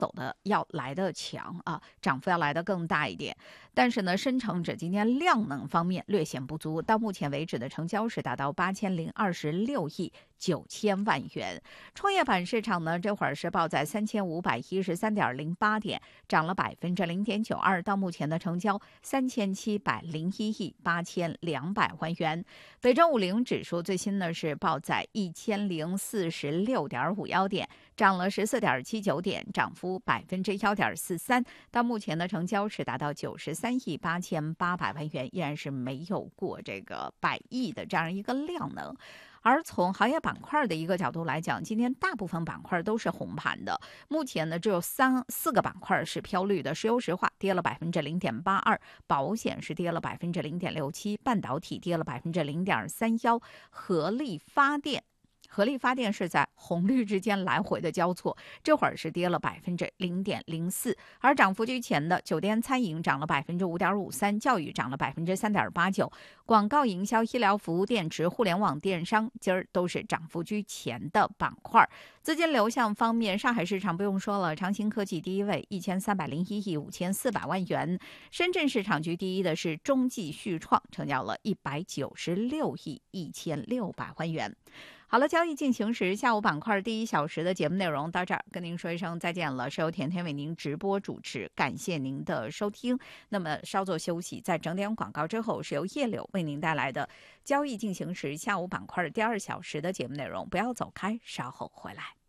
走的要来得强啊，涨幅要来得更大一点。但是呢，深成指今天量能方面略显不足，到目前为止的成交是达到8026亿9千万元。创业板市场呢，这会儿是报在3513.08点，涨了0.92%，到目前的成交3701亿8200万元。北证50指数最新呢是报在1046.51点，涨了14.79点，涨幅1.43%。到目前的成交是达到93亿8800万元，依然是没有过这个100亿的这样一个量能。而从行业板块的一个角度来讲，今天大部分板块都是红盘的。目前呢，只有4个板块是飘绿的，石油石化跌了0.82%，保险是跌了0.67%，半导体跌了0.31%，合力发电是在红绿之间来回的交错，这会儿是跌了0.04%，而涨幅居前的酒店餐饮涨了5.53%，教育涨了3.89%，广告营销、医疗服务、电池、互联网电商今儿都是涨幅居前的板块。资金流向方面，上海市场不用说了，长兴科技第一位，1301亿5400万元；深圳市场居第一的是中继旭创，成交了196亿1600万元。好了，交易进行时，下午板块第1小时的节目内容到这儿，跟您说一声再见了。是由甜甜为您直播主持，感谢您的收听。那么稍作休息，在整点广告之后，是由叶柳为您带来的交易进行时下午板块第2小时的节目内容。不要走开，稍后回来。